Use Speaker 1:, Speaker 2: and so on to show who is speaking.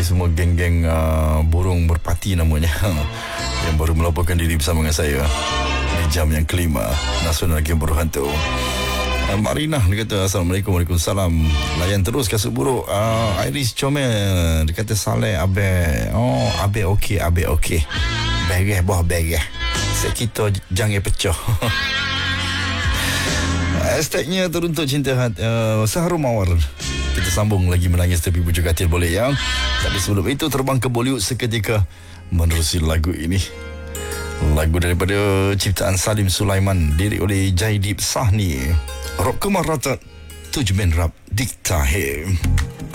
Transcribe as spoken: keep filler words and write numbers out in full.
Speaker 1: Semua geng-geng uh, burung merpati namanya yang baru melaporkan diri bersama dengan saya di jam yang kelima Nasional Game Burung Hantu. uh, Marina dia kata Assalamualaikum. Waalaikumsalam. Layan terus kasut buruk. uh, Iris comel dia kata Saleh abe. Oh abe okey, abe okey. Bereh buah bereh. Saya kita jangan pecah. Hashtagnya teruntuk cinta hati uh, Saharum Mawar. Kita sambung lagi menangis tepi bujuk katil boleh ya. Tapi sebelum itu terbang ke Bollywood seketika menerusi lagu ini. Lagu daripada ciptaan Salim Sulaiman, lirik oleh Jaideep Sahni. Rock Kumar Ratat, Tujmen Rap Dikta Hai.